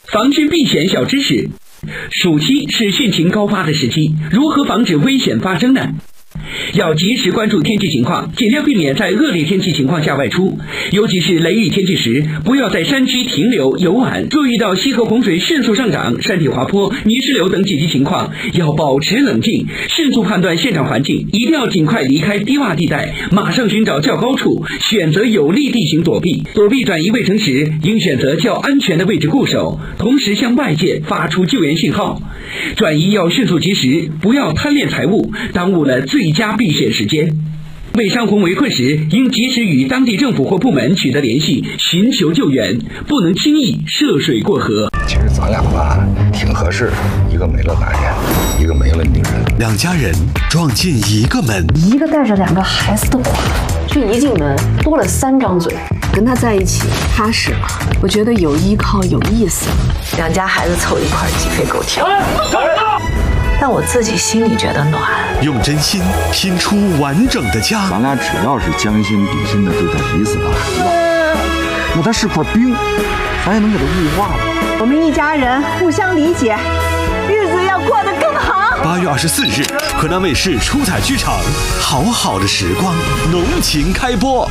防汛避险小知识：暑期是汛情高发的时期，如何防止危险发生呢？要及时关注天气情况，尽量避免在恶劣天气情况下外出，尤其是雷雨天气时，不要在山区停留游玩。若遇到溪河洪水迅速上涨、山体滑坡、泥石流等紧急情况，要保持冷静，迅速判断现场环境，一定要尽快离开低洼地带，马上寻找较高处，选择有利地形躲避。躲避转移卫生时，应选择较安全的位置固守，同时向外界发出救援信号。转移要迅速及时，不要贪恋财物，耽误了最佳避险时间。为山洪围困时，应及时与当地政府或部门取得联系，寻求救援，不能轻易涉水过河。 其实咱俩吧，挺合适，一个没了男人，一个没了女人， 两家人撞进一个门， 一个带着2个孩子的寡妇，这一进门多了3张嘴。跟他在一起踏实了，我觉得有依靠有意思了，2家孩子凑一块鸡飞狗跳。但我自己心里觉得暖。 用真心拼出完整的家。 咱俩只要是将心比心的对待彼此的孩子，那他是块冰，咱也能给他雾化了。 我们一家人互相理解，日子要过得更好。 8月24日，河南卫视出彩剧场《好好的时光》浓情开播。